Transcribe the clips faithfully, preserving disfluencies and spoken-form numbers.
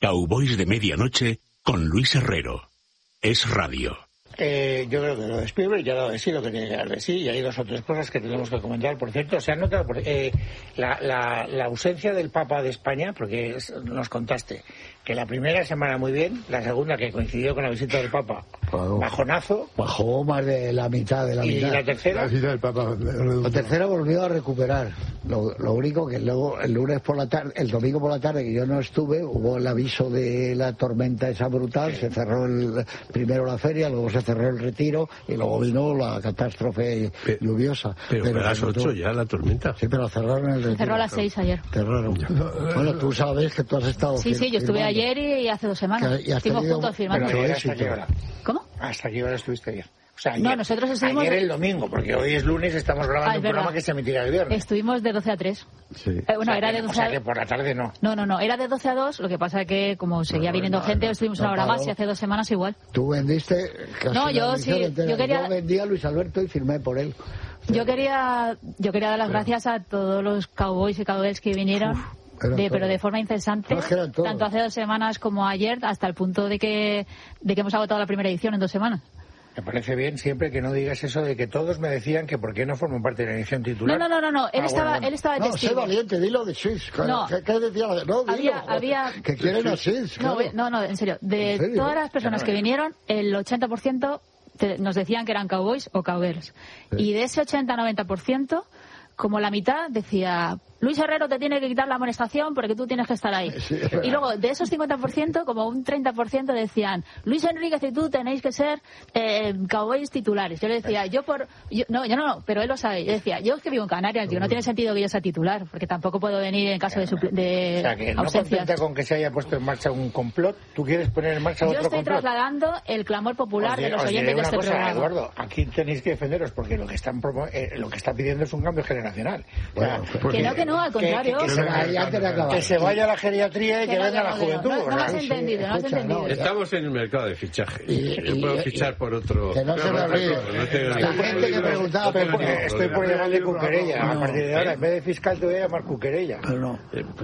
Cowboys de Medianoche con Luis Herrero. Es radio. Eh, yo creo que lo de Spielberg ya ha dado de sí lo que tiene que dar de sí, y hay dos o tres cosas que tenemos que comentar. Por cierto, se ha notado por, eh, la, la, la ausencia del Papa de España, porque es, nos contaste que la primera semana muy bien, la segunda, que coincidió con la visita del Papa, claro, bajonazo. Bajó más de la mitad de la ¿Y mitad. ¿Y la tercera? La visita del Papa. La tercera volvió a recuperar. Lo, lo único que luego, el lunes por la tarde, el domingo por la tarde, que yo no estuve, hubo el aviso de la tormenta esa brutal, se cerró el, primero la feria, luego se cerró el retiro, y luego vino la catástrofe pero, lluviosa. Pero, pero a las ocho ya la tormenta. Sí, pero cerraron el retiro. Cerró a las seis ayer. Cerraron. Bueno, tú sabes que tú has estado Sí, sí, yo estuve firmando. ayer y hace dos semanas. Que, y Estuvimos juntos firmando. Pero ayer, ¿hasta qué hora? ¿Cómo? ¿Hasta qué hora estuviste ayer? O sea, ayer, no, nosotros estuvimos... ayer el domingo, porque hoy es lunes, estamos grabando ah, un programa que se emitirá el viernes. Estuvimos de doce a tres. Sí. Eh, bueno, o sea, era que, de doce o sea, a... que por la tarde no. No, no, no, era de doce a dos, lo que pasa es que como seguía no, viniendo no, gente, no, estuvimos no, una hora no, más y hace dos semanas igual. Tú vendiste casi no, yo sí, yo quería... Yo vendí a Luis Alberto y firmé por él. Yo quería, yo quería dar las pero... gracias a todos los cowboys y cowgirls que vinieron. Uf. De, pero de forma incesante, no, tanto hace dos semanas como ayer, hasta el punto de que, de que hemos agotado la primera edición en dos semanas. Me parece bien siempre que no digas eso de que todos me decían que por qué no formo parte de la edición titular. No, no, no, no, él ah, estaba, bueno. él estaba de no, testigo. sé valiente, dilo de Swiss. No, ¿Qué, qué decía? No, dilo, había, había... Que quieren a Swiss, no, claro. no, no, en serio. De ¿En serio? todas las personas que vinieron, el ochenta por ciento te, nos decían que eran cowboys o cowgirls. Sí. Y de ese ochenta a noventa por ciento, como la mitad decía... Luis Herrero te tiene que quitar la amonestación porque tú tienes que estar ahí. Sí, y luego, de esos cincuenta por ciento, como un treinta por ciento decían, Luis Enríquez y tú tenéis que ser eh, cowboys titulares. Yo le decía, yo por... Yo, no, yo no, no, pero él lo sabe. Yo decía, yo es que vivo en Canarias, digo, no tiene sentido que yo sea titular, porque tampoco puedo venir en caso de, supl- de o sea, que no ausencias. contenta con que se haya puesto en marcha un complot, tú quieres poner en marcha yo otro complot. Yo estoy trasladando el clamor popular os de los os oyentes de este cosa, programa. Eduardo, aquí tenéis que defenderos porque lo que están promo- eh, lo que está pidiendo es un cambio generacional. Bueno, o sea, que no, que no, al contrario. Que, que, que, se, vaya, que se vaya la geriatría y que, que no, venga no, la juventud. No, no, no me has entendido, no has entendido. Estamos en el mercado de fichaje. Y, Yo y, puedo y, fichar por otro. Que no se me olvide. La gente que preguntaba. Estoy por, estoy por llamarle Cuquerella. A partir de ahora, en vez de fiscal, te voy a llamar Cuquerella. Pero no.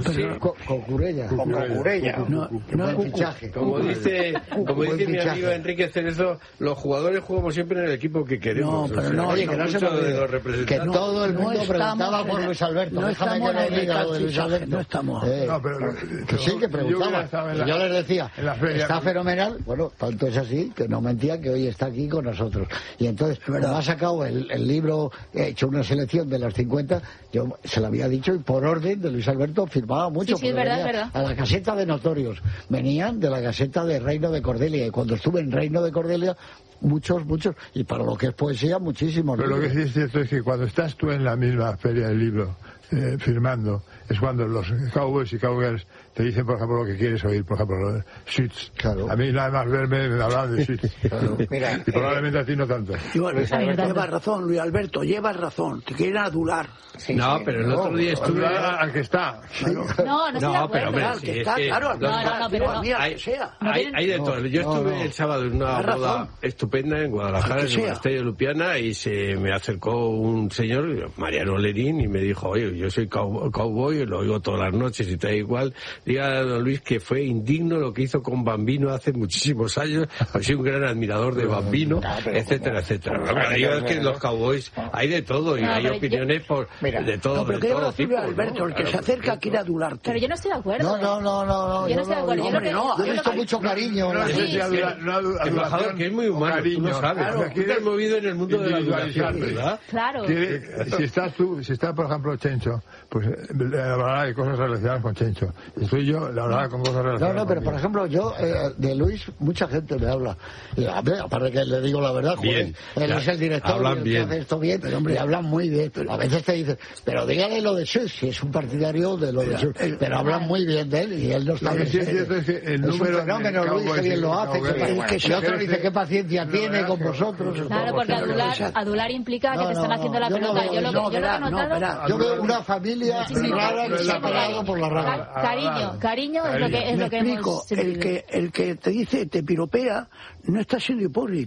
Cucurella. O Cucurella. No, no es fichaje. Como dice, como dice mi amigo Enrique Cerezo, los jugadores jugamos siempre en el equipo que queremos. No, pero no, oye, que no se me olvide. Que todo el mundo preguntaba por Luis Alberto. Déjame que le diga lo de Luis Alberto. No estamos. Eh, no, pero que sí, que preguntaba. Yo, yo les decía, está fenomenal. Bueno, tanto es así que no mentía que hoy está aquí con nosotros. Y entonces, como ha sacado el, el libro, he hecho una selección de las cincuenta, yo se lo había dicho y por orden de Luis Alberto firmaba mucho. Sí, sí, es verdad, es verdad. A la caseta de Notorios. Venían de la caseta de Reino de Cordelia. Y cuando estuve en Reino de Cordelia, muchos, muchos. Y para lo que es poesía, muchísimos. Pero lo que sí es cierto es que cuando estás tú en la misma feria del libro, eh, firmando, es cuando los cowboys y cowgirls te dicen, por ejemplo, lo que quieres oír, por ejemplo, lo de Suits. Claro. A mí nada más verme me hablan de Suits. Claro. Mira, y probablemente eh, a ti no tanto. Yo, Luis Alberto, llevas razón, Luis Alberto, llevas razón. Te quieren adular. Sí, no, sí, pero el otro día estuve... Al que está. Claro. No, no estoy no, pero hombre, al sí, que es está, que claro, no, no, no, pero no. Hay, sea. hay, hay de todo. Yo no, estuve no. el sábado en una boda estupenda en Guadalajara, en el monasterio de Lupiana, y se me acercó un señor, Mariano Lerín, y me dijo, oye, yo soy cowboy, lo oigo todas las noches y tal igual. Diga a don Luis que fue indigno lo que hizo con Bambino hace muchísimos años, ha sido un gran admirador de Bambino, etcétera, etcétera. Bueno, digo, es que los cowboys hay de todo y no, hay opiniones yo... por Mira, de todo. No, pero de que todo tipo, Alberto, ¿no? el que Claro, se acerca quiere adularte. Pero yo no estoy de acuerdo. No, no, no, no. no yo no estoy de acuerdo. Yo, yo, no, que, yo he visto mucho cariño. No, sí, sí, sí. adula, no adula, embajador, que es muy humano, cariño, tú lo sabes. Claro, O sea, tú te has movido en el mundo de la adulación, ¿verdad? Claro. Quiere, si estás tú, si está, por ejemplo, Chencho, pues le hablará de cosas relacionadas con Chencho. Y estoy yo, le hablará con cosas relacionadas. No, no, pero conmigo. por ejemplo, yo, eh, de Luis, mucha gente me habla. Y, aparte que le digo la verdad, bien, joder, él ya, es el director, hablan y bien. hace esto bien, pero hombre, hablan muy bien. A veces te dicen, pero dígale lo de Swiss, si es un partidario de lo de Swiss, pero hablan muy bien de él y él no está Lo que sí es cierto es que el es número un fenómeno, Luis, que bien lo hace, que, que, que, y otro dice qué paciencia tiene con vosotros. Claro, porque adular, adular implica que te están haciendo la pelota. Yo lo que yo lo he notado... Yo veo una familia rara que se ha pegado por la rama. Cariño, cariño es lo que es lo que hemos... El que, el que te dice, te piropea, no está siendo hipócrita.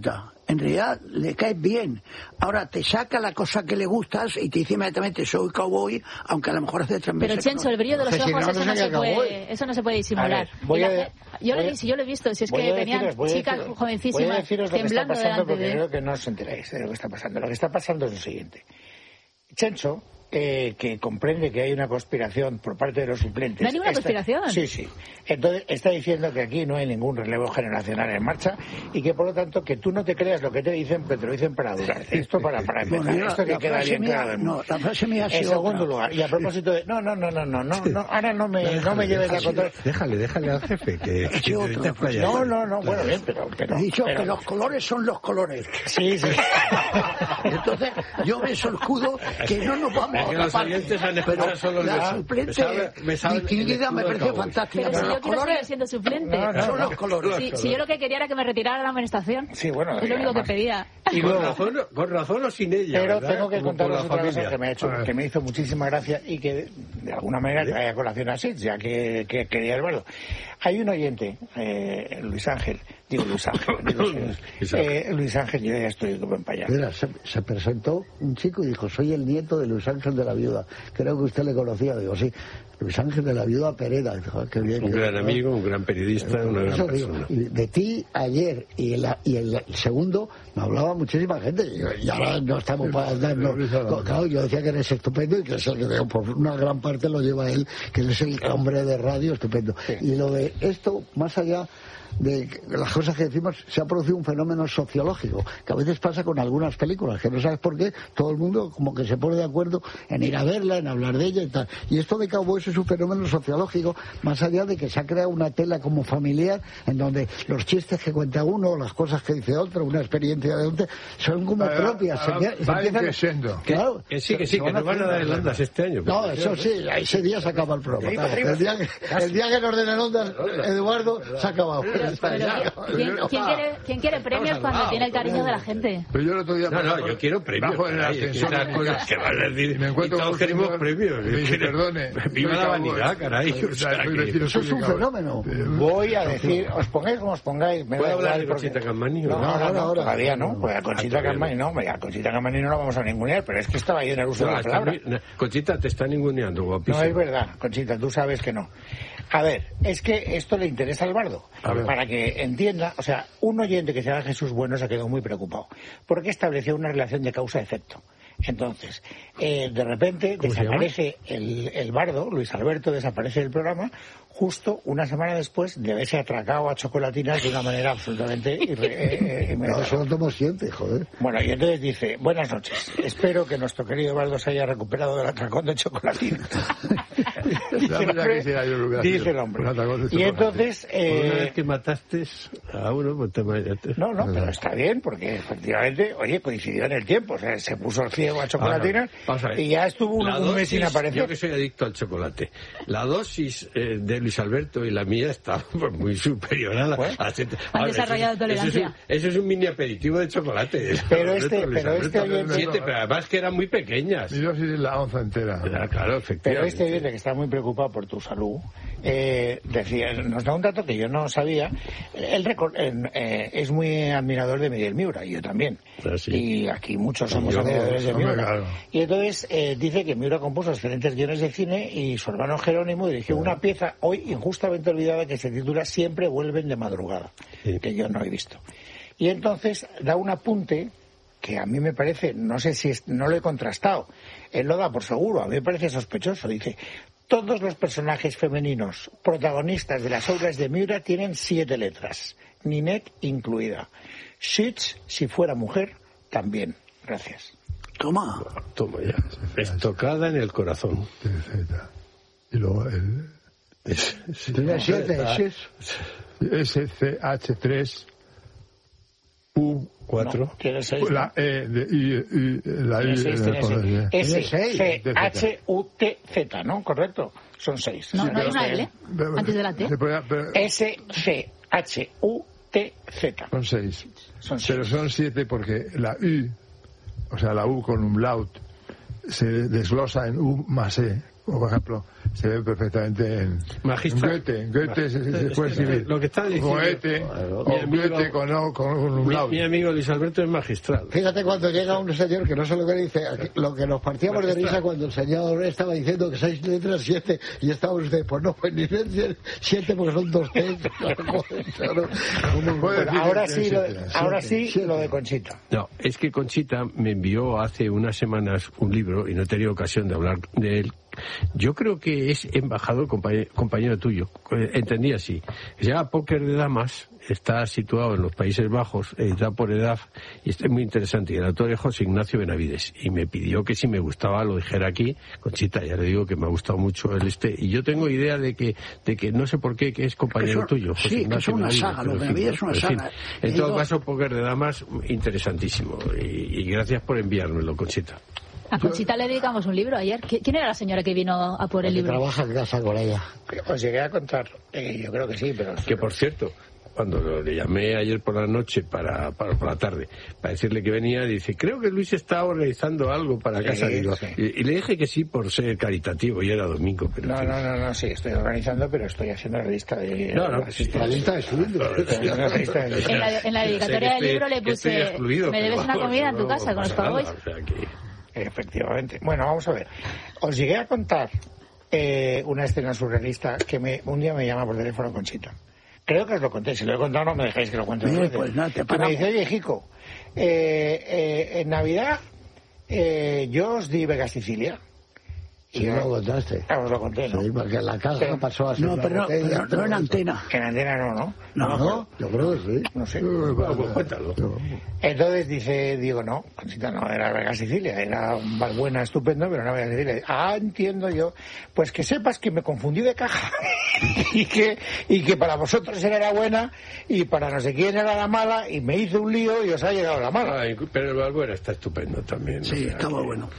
en realidad le caes bien. Ahora te saca la cosa que le gustas y te dice inmediatamente soy cowboy, aunque a lo mejor hace tres meses. Pero Chencho, el brillo de los o sea, ojos, si no, eso, no no se cowboy. puede, eso no se puede disimular. Ver, la, a, yo, voy, lo, si yo lo he visto, si es que venían deciros, chicas deciros, jovencísimas voy a deciros lo que está temblando pasando, delante porque de él. creo que no os enteráis de lo que está pasando. Lo que está pasando es lo siguiente. Chencho, eh, que comprende que hay una conspiración por parte de los suplentes. ¿No hay ninguna está, conspiración? Sí, sí. Entonces está diciendo que aquí no hay ningún relevo generacional en marcha y que por lo tanto que tú no te creas lo que te dicen, pero te lo dicen para durarte. Esto para, para empezar. Bueno, Esto que la queda bien mía, claro del mundo. No, la frase mía ha En sido segundo otra. lugar, y a propósito de... No, no, no, no, no, no, no ahora no me, déjale, no me lleves a contar... Déjale, déjale al jefe que... Ha sido que otra. te No, no, no, bueno, bien, pero... pero He dicho pero, que los colores son los colores. Sí, sí. Entonces, yo me escudo que no nos vamos Es que a los otra oyentes parte. han escuchado Pero solo el la beso. suplente Me sabe- me sabe el distinguida me escudo parece cowboy. fantástica. Pero si Pero yo los quiero colores seguir siendo suplente. No, no, son no. los colores. Si, si yo lo que quería era que me retirara la amonestación. Sí, bueno, Es lo único que además. pedía. Y Con luego, razón, con razón o sin ella, pero ¿verdad? tengo que Como contaros por la otra cosa familia. que me ha hecho, que me hizo muchísima gracia y que de, de alguna manera trae a colación así, ya que, que quería el bardo. Hay un oyente, eh, Luis Ángel, digo Luis Ángel, digo, Luis Ángel. eh, Luis Ángel, yo ya estoy como en payaso. Mira, se, se presentó un chico y dijo, soy el nieto de Luis Ángel de la Viuda. Creo que usted le conocía. Digo, sí, Luis Ángel de la Viuda Pereda. Dijo, "Ah, qué bien, Un qué gran bien". amigo, un gran periodista, una gran Eso digo, persona. y de ti ayer y, la, y el, el segundo me hablaba muchísima gente y, yo- y ahora no estamos para darnos. Claro, yo decía que eres estupendo y que es el que veo, por una gran parte lo lleva él, que él es el hombre de radio estupendo. Y lo de esto, más allá de las cosas que decimos, se ha producido un fenómeno sociológico que a veces pasa con algunas películas que no sabes por qué todo el mundo como que se pone de acuerdo en ir a verla, en hablar de ella y tal. Y esto de Cowboys es un fenómeno sociológico, más allá de que se ha creado una tela como familiar en donde los chistes que cuenta uno, las cosas que dice otro, una experiencia de otro, son como Ah, propias. ah, se, se va empiezan- creciendo. Claro, Que sí, que se- sí, se que nos van a dar el haciendo- Ondas este año. No, eso sí, ese día se acaba el programa. El día que, el día que nos den el Ondas, Eduardo, se ha acabado. Pero ¿quién, quién quiere, ¿quién quiere premios cuando tiene el cariño de la gente? Pero yo el otro día... No, no, yo quiero premios. Bajo en el caray, es que ascensor. esas cosas que vas a decir. Y me encuentro y todos con un queremos señor, premios. me dice, perdone. Viva soy la cowboy. vanidad, caray. O sea, Soy que- vecino Eso es suyo, un cabrón. fenómeno. Eh, Voy a decir, os pongáis como os pongáis. Me ¿Puedo da hablar igual de porque- Conchita Cammani? No, No, ahora, ahora, no, ahora. todavía no. Pues a Conchita Ah, todavía Cammani no, hombre, a Conchita Cammani no la vamos a ningunear, pero es que estaba ahí en el uso de No, la está palabra. muy- Conchita te está ninguneando, No guapísimo. es verdad, Conchita, tú sabes que no. A ver, es que esto le interesa al bardo. A ver. Para que entienda, o sea, un oyente que se llama Jesús Bueno se quedó muy preocupado. Porque estableció una relación de causa-efecto. Entonces, eh, de repente ¿Cómo se llama? desaparece el, el bardo, Luis Alberto desaparece del programa, justo una semana después de haberse atracado a chocolatinas de una manera absolutamente irre- eh, eh, No, inmediata. eso lo tomo siempre, joder. Bueno, y entonces dice, buenas noches, espero que nuestro querido Bardo se haya recuperado del atracón de chocolatina. dice, Ya el hombre, quisiera yo lo hubiera dice sido. el hombre. Un atracón de Y chocolate. entonces... Por una Eh, vez que mataste a uno, pues te imagínate. no, no, pero está bien, porque efectivamente, oye, coincidió en el tiempo, o sea, se puso el ciego a chocolatina Vamos a ver. y ya estuvo un, La un mes sin dosis, aparecer. Yo que soy adicto al chocolate. La dosis eh, de Luis Alberto y la mía está pues, muy superior a la... Bueno. a la- Han desarrollado eso es- tolerancia. Eso es, un, eso es un mini aperitivo de chocolate. Pero Luis este- Alberto, pero este oyente- Siete, pero además que eran muy pequeñas. Mi dosis es la onza entera. Ah, claro, efectivamente. Pero este oyente que está muy preocupado por tu salud, eh, decía, nos da un dato que yo no sabía. Él recor- eh, eh, es muy admirador de Miguel Miura, y yo también. Ah, sí. Y aquí muchos somos Yo, admiradores de hombre, Miura. claro. Y entonces eh, dice que Miura compuso excelentes guiones de cine y su hermano Jerónimo dirigió una pieza hoy injustamente olvidada que se titula Siempre vuelven de madrugada, Sí. que yo no he visto. Y entonces da un apunte que a mí me parece, no sé si es, no lo he contrastado, él lo da por seguro, a mí me parece sospechoso. Dice, todos los personajes femeninos protagonistas de las obras de Miura tienen siete letras, Ninette incluida. Sheets, si fuera mujer, también. Gracias. Toma. Toma ya. Estocada en el corazón. T Z. Y luego el Tiene siete S's. S C H tres U Cuatro. No, tiene seis. La E de I, I- la I Tiene seis, en el tiene poder, seis. sí. S, seis. C, H, U, T, Z, ¿no? ¿Correcto? Son seis. No, no hay una Este, L antes de la T. Se puede- pero- S, C, H, U, T, Z. Son seis. Son seis. Pero son siete porque la U, o sea, la U con umlaut, se desglosa en U más E. o por ejemplo, se ve perfectamente en, en Goethe. Goethe se, se puede escribir. Lo que está diciendo. Goethe, o Goethe con, no, con un mi, laudo. mi amigo Luis Alberto es magistral. Fíjate cuando llega un señor que no sé lo que dice, lo que nos partíamos magistral. De risa cuando el señor estaba diciendo que seis letras, siete, y estaba usted, pues no, pues ni siete porque son dos T. Ahora sí, lo, ahora sí lo de Conchita. No, es que Conchita me envió hace unas semanas un libro y no he tenido ocasión de hablar de él. Yo creo que es embajador, compañero, compañero tuyo, entendí así. Se llama Póker de Damas, está situado en los Países Bajos, editado por E D A F, y está muy interesante. Y el autor es José Ignacio Benavides. Y me pidió que si me gustaba lo dijera aquí. Conchita, ya le digo que me ha gustado mucho el este. Y yo tengo idea de que, de que no sé por qué, que es compañero eso, tuyo. José sí, Ignacio que es una Benavides, saga, lo Benavides es una en fin, saga. En todo caso, Póker de Damas, interesantísimo. Y, y gracias por enviármelo, Conchita. A Conchita le dedicamos un libro ayer. ¿Quién era la señora que vino a por el libro? Trabaja en casa con ella. Os llegué a contar, eh, yo creo que sí, pero... Que por cierto, cuando le llamé ayer por la noche, para, para por la tarde, para decirle que venía, dice, creo que Luis está organizando algo para sí, casa. Digo, sí. y, y le dije que sí por ser caritativo, y era domingo. Pero no, no, no, no, sí, estoy organizando, pero estoy haciendo la lista de... No, no, sí, la lista de su libro. En la, en la dedicatoria del libro le puse, me debes una comida en tu casa con los cowboys. O sea que... Efectivamente. Bueno, vamos a ver. Os llegué a contar eh, una escena surrealista que me, un día me llama por teléfono Conchita. Creo que os lo conté. Si lo he contado no me dejáis que lo cuente. Bien, pues no, te me dice, oye, Jico, eh, eh, en Navidad eh, yo os di Vega Sicilia. Y sí, lo contaste. Ah, os lo conté, ¿no? Sí, porque en la casa sí. pasó a ser No, pero no, pero no en antena. En antena no, ¿no? No, no, no, yo creo que sí. No sé. No, pues cuéntalo. No. Entonces dice, digo, no, Conchita no, era Vega Sicilia, era un Valbuena estupendo, pero no Vega Sicilia. Ah, entiendo yo. Pues que sepas que me confundí de caja y que y que para vosotros era la buena y para no sé quién era la mala y me hice un lío y os ha llegado la mala. Ay, pero el Valbuena está estupendo también. Sí, o sea, estaba que... bueno.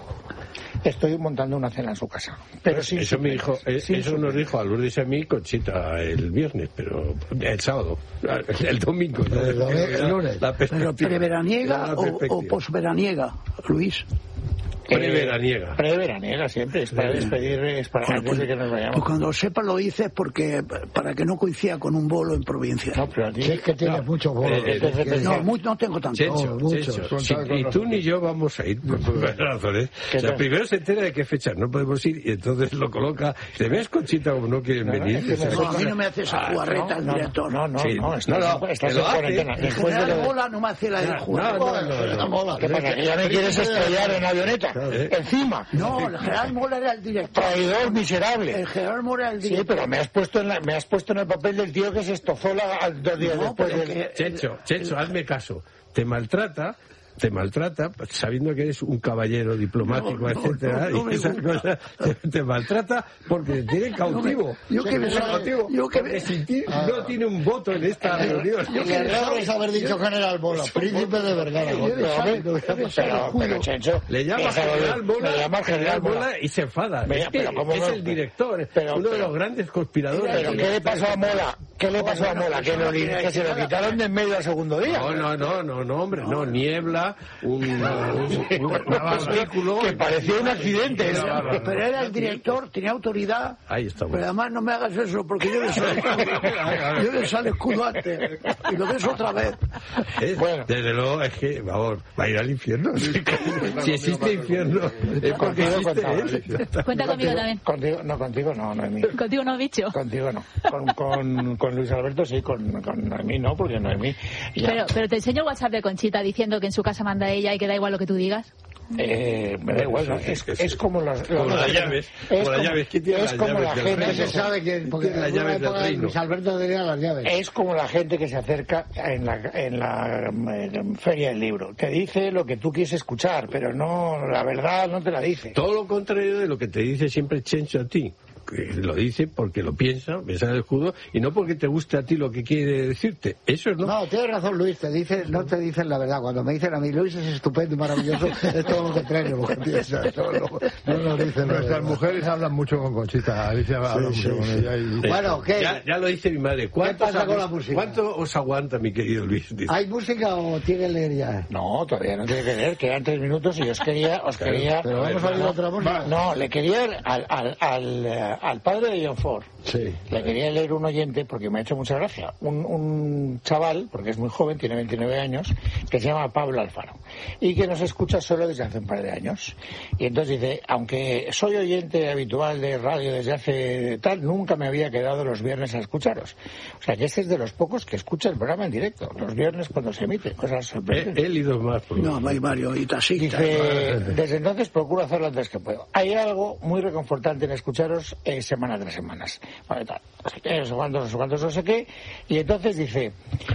Estoy montando una cena en su casa. Pero pues sin eso me dijo, sin eso sin nos dijo a Lourdes y a mí Conchita el viernes, pero el sábado, el domingo, ¿no? El domingo, el lunes. La pero preveraniega o, o posveraniega, Luis. Preveraniega. Preveraniega siempre, es para despedir, es para Bueno, antes pues, de que nos vayamos. Pues cuando lo sepas lo dices porque para que no coincida con un bolo en provincia. No, pero a ti... Si es que tienes no. muchos bolos. Eh, eh, No, muy, no tengo tanto. Checho, No, muchos. Checho, sí, ni tú ni yo vamos a ir por varias razones. O sea, primero se entera de qué fecha no podemos ir y entonces lo coloca. ¿Te ves, Conchita, como no quieren No, venir? es que No, a mí no me hace esa Ah, jugarreta el no, director. No, no, Sí. no, estás, No, no, estás que lo en hace. cuarentena. El Después de general lo de... Mola no me hace la de No, jugar. no, no, no, Mola. ¿Qué pasa? ¿Que ya me quieres estrellar en avioneta? ¿Eh? Encima. No, el general Mola era el director. Traidor miserable. El general Mola era el Sí, director. pero me has puesto en la, me has puesto en el papel del tío que se estofó la, al- dos días No, después pero del... que- Checho, Checho, hazme caso. Te maltrata, te maltrata, sabiendo que eres un caballero diplomático, No, no, etcétera, no, no y esas me cosas, te, te maltrata porque te tiene cautivo. yo que me- Te tiene cautivo, yo que porque me- sin ti no tiene un voto en esta reunión. El error es haber dicho general Mola, príncipe de Vergara. Pero, pero, pero, Chencho, Le llama déjalo de- General Mola, le llama General Mola. Mola y se enfada. Venga, es que pero ¿cómo es no? el director, Pero- uno de pero- los grandes conspiradores. Pero ¿qué le pasó a Mola? ¿Qué le pasó a Mola? Que, lo, que se lo quitaron de en medio al segundo día. No, no, no, no, no, hombre, no, niebla, un, un, un, un artículo Que parecía un accidente. eso. Pero era el director, tenía autoridad. Ahí estamos. Pero además no me hagas eso, porque yo le sale escudo, yo le sale escudo antes. Y lo ves otra vez. Es- Bueno. Desde luego es que, vamos, va a ir al infierno. Si existe infierno, es porque Contigo existe él. Cuenta conmigo también. Contigo, no, contigo no, Noemí. Contigo no, bicho. Contigo no. Con, con, con Luis Alberto sí, con, con Noemí no, porque Noemí... ya- Pero, pero te enseño el WhatsApp de Conchita diciendo que en su casa manda ella y que da igual lo que tú digas. Eh, me da igual, ¿no? Sí, sí, es, sí, sí. es como las, Como las- las llaves, es como las como- llaves. ¿Quién tiene es las como llaves la del gente reino? Se sabe quién, porque en Las alguna llaves del época reino. Luis Alberto tenía las llaves. es como la gente que se acerca en la, en la eh, feria del libro. Te dice lo que tú quieres escuchar, pero no, la verdad no te la dice. Todo lo contrario de lo que te dice siempre Chencho a ti. que lo dice porque lo piensa, piensa en el escudo, y no porque te guste a ti lo que quiere decirte. Eso es no. No, tienes razón, Luis, te dice, no te dicen la verdad. Cuando me dicen a mí, Luis es estupendo y maravilloso, es todo lo contrario lo que piensas. No, no, no nos dicen la Nuestras mujeres hablan mucho con Conchita, Alicia sí, habla sí, mucho sí. con ella. Y... Bueno, ¿qué? Ya, ya lo dice mi madre. ¿Qué pasa con la música? ¿Cuánto os aguanta, mi querido Luis? Dice. ¿Hay música o tiene que leer ya? No, todavía no tiene que leer, quedan tres minutos y os quería... Os quería pero vamos a ver otra música. No, le quería al, al, al, al padre de John Ford. Sí. Le quería leer un oyente porque me ha hecho mucha gracia. Un, un chaval, porque es muy joven, tiene veintinueve años, que se llama Pablo Alfaro y que nos escucha solo desde hace un par de años. Y entonces dice, aunque soy oyente habitual de radio desde hace tal, nunca me había quedado los viernes a escucharos. O sea que este es de los pocos que escucha el programa en directo, los viernes cuando se emite, cosas sorprendentes. Él y dos más. Por no, hay varios y taxistas. Dice, desde entonces procuro hacerlo antes que puedo. Hay algo muy reconfortante en escucharos eh, semana tras semanas. Vale, tal, no sé qué, no sé cuántos, no sé cuántos, no sé qué. Y entonces dice,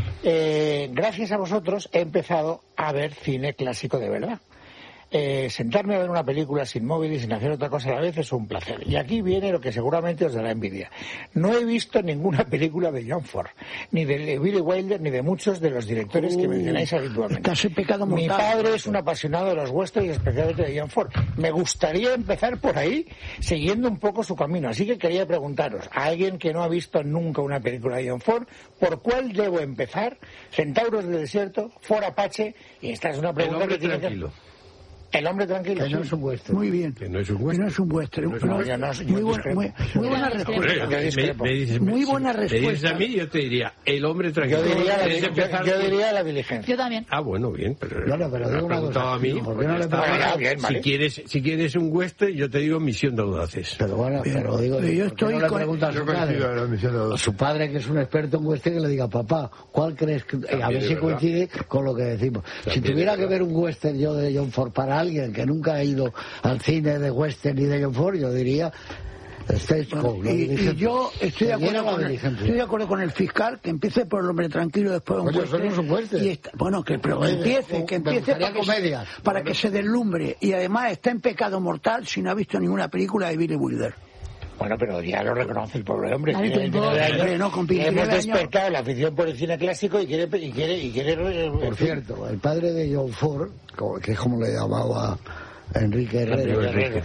eh, gracias a vosotros he empezado a ver cine clásico de verdad. Eh, sentarme a ver una película sin móvil y sin hacer otra cosa a la vez es un placer. Y aquí viene lo que seguramente os dará envidia. No he visto ninguna película de John Ford, ni de Billy Wilder, ni de muchos de los directores uh, que mencionáis habitualmente. Casi pecado mortal. Mi padre es un apasionado de los westerns y especialmente de John Ford. Me gustaría empezar por ahí, siguiendo un poco su camino. Así que quería preguntaros, a alguien que no ha visto nunca una película de John Ford, ¿por cuál debo empezar? Centauros del Desierto, Ford Apache, y esta es una pregunta que tiene tranquilo. que... El hombre tranquilo. Que no es un western. Muy bien. Que no es un western. Que no es un western. No es un western. No, muy, buena, muy, muy buena respuesta. Me, me dices, muy buena si respuesta. me dices a mí, yo te diría, el hombre tranquilo. Yo diría, la, empezar... yo, yo diría la diligencia. Yo también. Ah, bueno, bien. Pero, no, no, pero digo una cosa. A mí, ¿Por qué no le ah, bien, vale. si, quieres, si quieres un western, yo te digo Misión de Audaces. Pero bueno, pero digo, yo estoy no le con... pregunta a su padre, a su padre, que es un experto en western, que le diga, papá, ¿cuál crees que...? También a ver si coincide con lo que decimos. También si tuviera que ver un western yo de John Ford para alguien que nunca ha ido al cine de western y de John Ford, yo diría Stagecoach. Bueno, y, y yo estoy de, acuerdo con el, estoy de acuerdo con el fiscal, que empiece por el hombre tranquilo, después un western, y está, bueno, que, pero que empiece, que empiece para, que se, para que se deslumbre, y además está en pecado mortal si no ha visto ninguna película de Billy Wilder. Bueno, pero ya lo reconoce el pobre hombre. Vale, tiene veintinueve años, no, con hemos despertado la afición por el cine clásico y quiere... Y quiere, y quiere por cierto, el padre de John Ford, que es como le llamaba Enrique Herrero,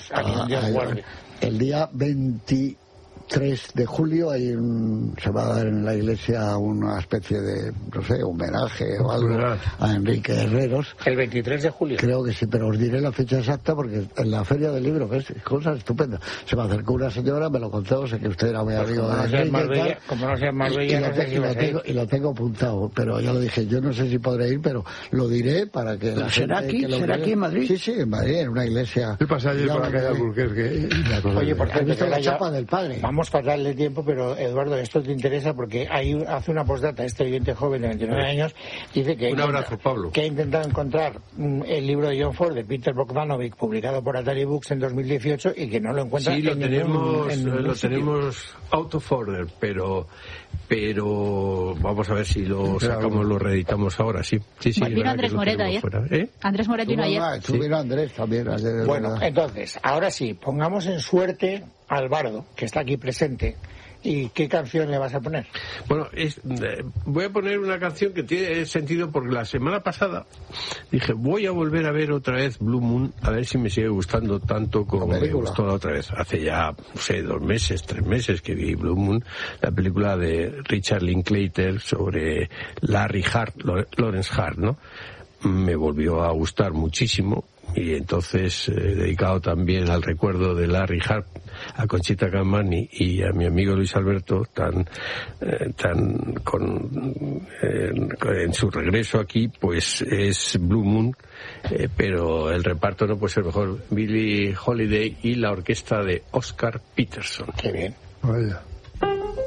el día veintitrés de julio hay un, se va a dar en la iglesia una especie de, no sé, homenaje o algo a Enrique Herreros. El veintitrés de julio. Creo que sí, pero os diré la fecha exacta porque en la feria del libro, que es cosa estupenda, se me acercó una señora, me lo contó, sé que usted era muy amigo pues de no Enrique, bella, como no sea más bella, y, no lo, sé si y, lo tengo, y lo tengo apuntado, pero ya lo dije, yo no sé si podré ir, pero lo diré para que la ¿Será gente aquí? que lo ¿Será vea, aquí en Madrid? Sí, sí, en Madrid, en una iglesia. Yo pasé ayer por la calle Alburquerque. Oye, por cierto, la chapa del padre. Vamos fatal de tiempo, pero Eduardo, esto te interesa porque hay, hace una postdata este oyente joven de veintinueve años, dice que, un abrazo, Pablo, que ha intentado encontrar el libro de John Ford de Peter Bogdanovich publicado por Atari Books en dos mil dieciocho y que no lo encuentra. Sí, lo en tenemos, ningún, en ningún lo sitio. tenemos out of order, pero pero vamos a ver si lo sacamos, lo reeditamos ahora, sí. Sí, sí. Pues vino Andrés Moret ayer. ¿Eh? Andrés Moret vino ayer. Sí. Vino Andrés también ayer. Bueno, entonces, ahora sí, pongamos en suerte al bardo, que está aquí presente. ¿Y qué canción le vas a poner? Bueno, es, eh, voy a poner una canción que tiene sentido porque la semana pasada dije, voy a volver a ver otra vez Blue Moon, a ver si me sigue gustando tanto como me gustó la otra vez. Hace ya, no sé, dos meses, tres meses que vi Blue Moon, la película de Richard Linklater sobre Larry Hart, Lawrence Hart, ¿no? Me volvió a gustar muchísimo. Y entonces, eh, dedicado también al recuerdo de Larry Hart, a Conchita Camani y a mi amigo Luis Alberto, tan, eh, tan con, eh, en su regreso aquí, pues es Blue Moon, eh, pero el reparto no puede ser mejor. Billie Holiday y la orquesta de Oscar Peterson. Qué bien. Vaya.